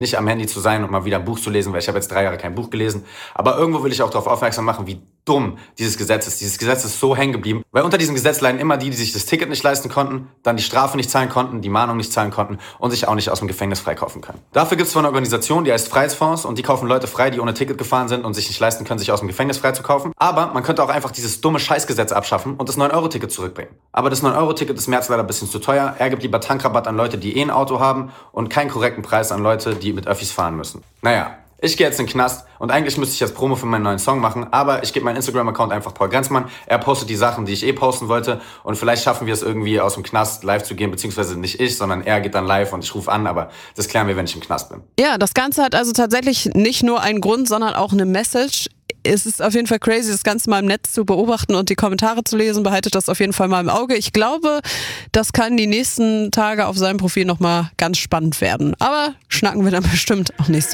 nicht am Handy zu sein und mal wieder ein Buch zu lesen, weil ich habe jetzt 3 Jahre kein Buch gelesen. Aber irgendwo will ich auch darauf aufmerksam machen, wie dumm dieses Gesetz ist. Dieses Gesetz ist so hängen geblieben, weil unter diesem Gesetz leiden immer die sich das Ticket nicht leisten konnten, dann die Strafe nicht zahlen konnten, die Mahnung nicht zahlen konnten und sich auch nicht aus dem Gefängnis freikaufen können. Dafür gibt es zwar eine Organisation, die heißt Freiheitsfonds, und die kaufen Leute frei, die ohne Ticket gefahren sind und sich nicht leisten können, sich aus dem Gefängnis freizukaufen. Aber man könnte auch einfach dieses dumme Scheißgesetz abschaffen und das 9-Euro-Ticket zurückbringen. Aber das 9-Euro-Ticket ist Merz leider ein bisschen zu teuer. Er gibt lieber Tankrabatt an Leute, die ein Auto haben, und keinen korrekten Preis an Leute, die mit Öffis fahren müssen. Naja, ich gehe jetzt in den Knast und eigentlich müsste ich jetzt Promo für meinen neuen Song machen, aber ich gebe meinen Instagram-Account einfach Paul Grenzmann. Er postet die Sachen, die ich posten wollte, und vielleicht schaffen wir es irgendwie aus dem Knast live zu gehen, beziehungsweise nicht ich, sondern er geht dann live und ich rufe an, aber das klären wir, wenn ich im Knast bin. Ja, das Ganze hat also tatsächlich nicht nur einen Grund, sondern auch eine Message. Es ist auf jeden Fall crazy, das Ganze mal im Netz zu beobachten und die Kommentare zu lesen. Behaltet das auf jeden Fall mal im Auge. Ich glaube, das kann die nächsten Tage auf seinem Profil nochmal ganz spannend werden. Aber schnacken wir dann bestimmt auch nächste